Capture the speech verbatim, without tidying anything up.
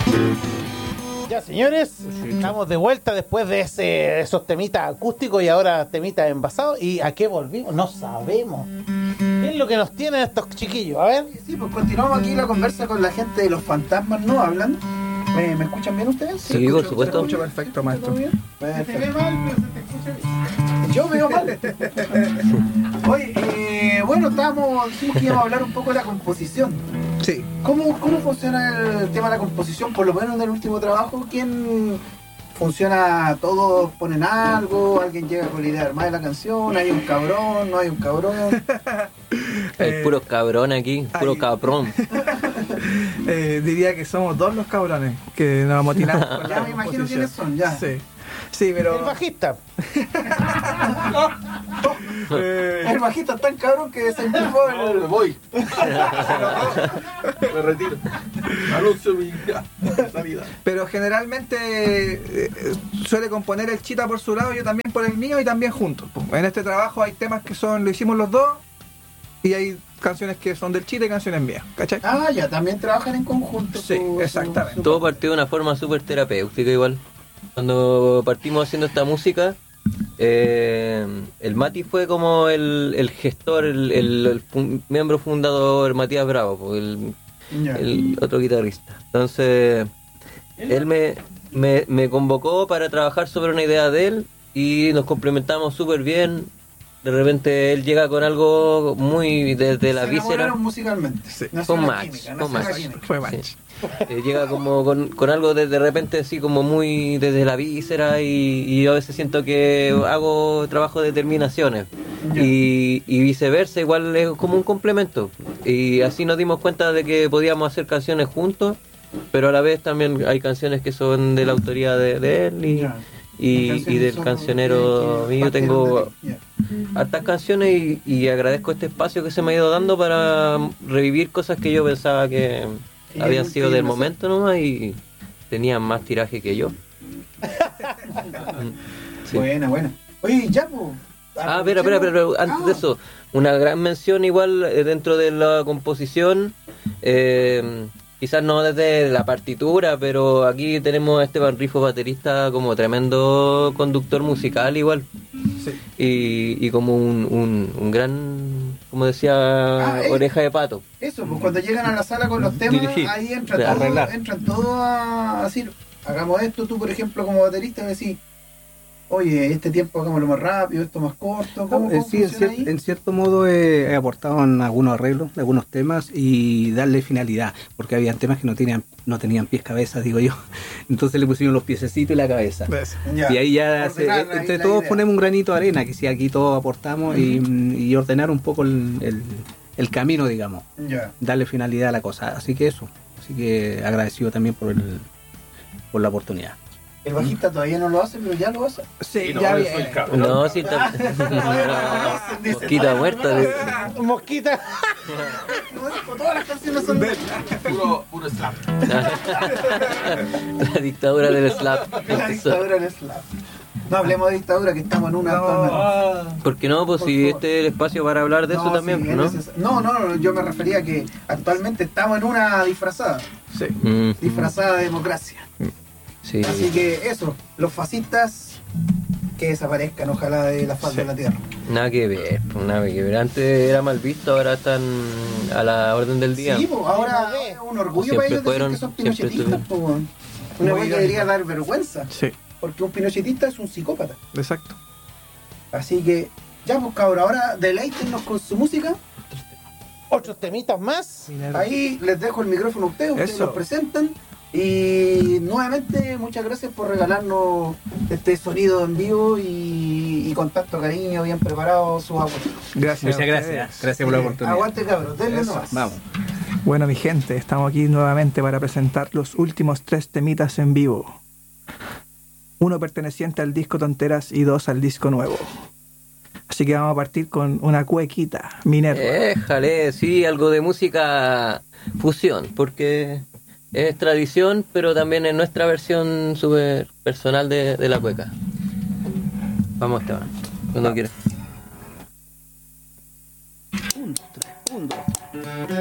Ya, señores, estamos de vuelta después de ese, esos temitas acústicos y ahora temitas envasados. ¿Y a qué volvimos? No sabemos. ¿Qué es lo que nos tienen estos chiquillos? A ver. Sí, pues continuamos aquí la conversa con la gente de Los Fantasmas No Hablan. ¿Me, ¿me escuchan bien ustedes? Sí, sí, por supuesto. ¿Se escucha perfecto, maestro? Perfecto. Se ve mal, pero se te escucha bien. Yo veo mal. Oye, eh, bueno, estábamos, dijimos que íbamos a hablar un poco de la composición. Sí. ¿Cómo, ¿Cómo funciona el tema de la composición? Por lo menos en el último trabajo, ¿quién funciona? ¿Todos ponen algo? ¿Alguien llega con la idea de armar la canción? ¿Hay un cabrón? ¿No hay un cabrón? Hay eh, puros cabrones aquí, puro ay. cabrón. eh, diría que somos dos los cabrones que nos amotinamos con ya me imagino quiénes son, ya. Sí. Sí, pero... El bajista. eh... El bajista es tan cabrón que se empujó el... Me voy. Me retiro. Anuncio mi salida. Pero generalmente eh, suele componer el Chita por su lado, yo también por el mío y también juntos. En este trabajo hay temas que son, lo hicimos los dos y hay canciones que son del Chita y canciones mías, ¿cachai? Ah, ya, también trabajan en conjunto. Sí, su, exactamente. Su, su... Todo partió de una forma súper terapéutica igual. Cuando partimos haciendo esta música, eh, el Mati fue como el, el gestor, el, el, el fun, miembro fundador, Matías Bravo, el, yeah. el otro guitarrista. Entonces, él me, me, me convocó para trabajar sobre una idea de él y nos complementamos súper bien. De repente él llega con algo muy desde la víscera. Musicalmente. Sí. Con match, con match. Fue match. Sí. Eh, llega como con, con algo de, de repente así como muy desde la víscera y, y yo a veces siento que hago trabajo de terminaciones yeah. y, y viceversa, igual es como un complemento y así nos dimos cuenta de que podíamos hacer canciones juntos, pero a la vez también hay canciones que son de la autoría de, de él y, yeah. y, y del cancionero mío. Yo tengo yeah. hartas canciones y, y agradezco este espacio que se me ha ido dando para revivir cosas que yo pensaba que y habían sido del momento nomás y tenían más tiraje que yo. Sí. Buena, buena. Oye, ya, pues. Ah, espera, espera, espera, antes ah. de eso, una gran mención igual eh, dentro de la composición, eh, quizás no desde la partitura, pero aquí tenemos a Esteban Rifo, baterista, como tremendo conductor musical igual. Sí. Y, y como un, un, un gran, como decía, ah, eh, oreja de pato. Eso, pues cuando llegan a la sala con los temas, dirigir, ahí entran todos entran todo a decir, hagamos esto, tú por ejemplo como baterista decís, oye, este tiempo hagámoslo más rápido, esto más corto. ¿Cómo, cómo sí, en, cier- en cierto modo he, he aportado en algunos arreglos de algunos temas y darle finalidad, porque había temas que no tenían no tenían pies cabeza, digo yo. Entonces le pusimos los piececitos y la cabeza. Ya. Y ahí ya se, entre ahí todos ponemos un granito de arena, que si aquí todos aportamos uh-huh. y, y ordenar un poco el, el, el camino, digamos. Ya. Darle finalidad a la cosa. Así que eso. Así que agradecido tamén por el por la oportunidad. El bajista todavía no lo hace, pero ya lo hace. Sí, no, ya bien. No, sí está. Mosquita muerta. Mosquita. Todas las canciones son de puro, puro slap. La dictadura del slap. La dictadura del slap. No hablemos de dictadura, que estamos en una. No. ¿Por qué no? Pues Por si favor. Este es el espacio para hablar de no, eso también, sí, ¿no? Neces- no, no, yo me refería a que actualmente estamos en una disfrazada. Sí. Mm, disfrazada de democracia. Sí. Así que eso, los fascistas que desaparezcan, ojalá, de la faz sí. de la tierra. Nada que ver, nada que ver. Antes era mal visto, ahora están a la orden del día. Sí, pues ahora es un orgullo siempre para ellos fueron, decir que son pinochetistas. Pues, una cosa que debería dar vergüenza. Sí. Porque un pinochetista es un psicópata. Exacto. Así que, ya pues cabrón, ahora deleítennos con su música. Otros temitas más. Ahí les dejo el micrófono a ustedes, ustedes los presentan. Y nuevamente muchas gracias por regalarnos este sonido en vivo y, y con tanto cariño, bien preparado sus aportes. Gracias. Muchas gracias. Gracias por la oportunidad. Aguante cabros, denle nomás. Vamos. Bueno, mi gente, estamos aquí nuevamente para presentar los últimos tres temitas en vivo. Uno perteneciente al disco Tonteras y dos al disco nuevo. Así que vamos a partir con una cuequita, Minerva. Éjale, sí, algo de música fusión, porque es tradición, pero también es nuestra versión súper personal de, de la cueca. Vamos, Esteban, cuando quieras.